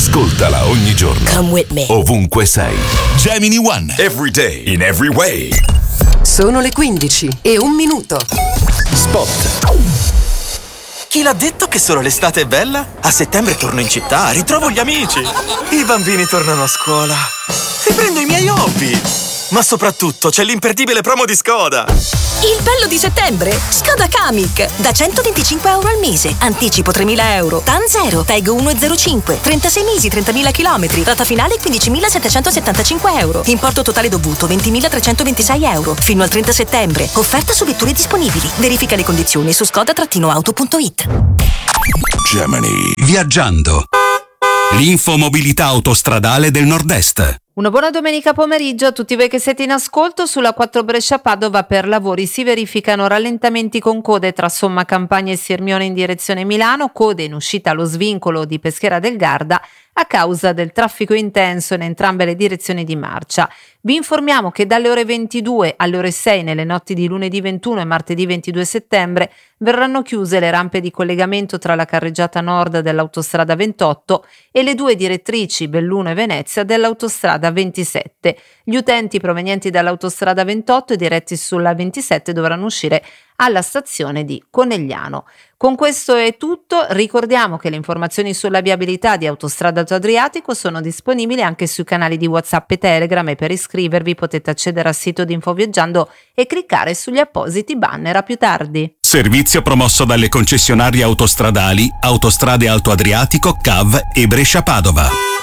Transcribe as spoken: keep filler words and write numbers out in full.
Ascoltala ogni giorno. Come with me. Ovunque sei. Gemini One. Every day. In every way. Sono le quindici e un minuto. Spot. Chi l'ha detto che solo l'estate è bella? A settembre torno in città, ritrovo gli amici. I bambini tornano a scuola. Riprendo i miei hobby. Ma soprattutto c'è l'imperdibile promo di Skoda. Il bello di settembre? Skoda Kamiq. Da centoventicinque euro al mese. Anticipo tremila euro. TAN zero. Tag uno virgola zero cinque. trentasei mesi, trentamila chilometri. Rata finale quindicimilasettecentosettantacinque euro. Importo totale dovuto ventimilatrecentoventisei euro. Fino al trenta settembre. Offerta su vetture disponibili. Verifica le condizioni su skoda auto punto it. Gemini. Viaggiando. L'infomobilità autostradale del Nord-Est. Una buona domenica pomeriggio a tutti voi che siete in ascolto. Sulla quattro Brescia-Padova per lavori si verificano rallentamenti con code tra Somma Campagna e Sirmione in direzione Milano, code in uscita allo svincolo di Peschiera del Garda a causa del traffico intenso in entrambe le direzioni di marcia. Vi informiamo che dalle ore ventidue alle ore sei nelle notti di lunedì ventuno e martedì ventidue settembre verranno chiuse le rampe di collegamento tra la carreggiata nord dell'autostrada ventotto e le due direttrici Belluno e Venezia dell'autostrada ventisette. Gli utenti provenienti dall'autostrada ventotto e diretti sulla ventisette dovranno uscire alla stazione di Conegliano. Con questo è tutto. Ricordiamo che le informazioni sulla viabilità di Autostrada Alto Adriatico sono disponibili anche sui canali di WhatsApp e Telegram, e per iscrivervi potete accedere al sito di Infoviaggiando e cliccare sugli appositi banner. A più tardi. Servizio promosso dalle concessionarie autostradali Autostrade Alto Adriatico, C A V e Brescia Padova.